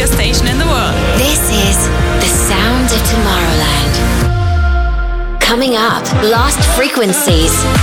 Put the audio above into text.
radio station in the world. This is the sound of Tomorrowland. Coming up, Lost Frequencies.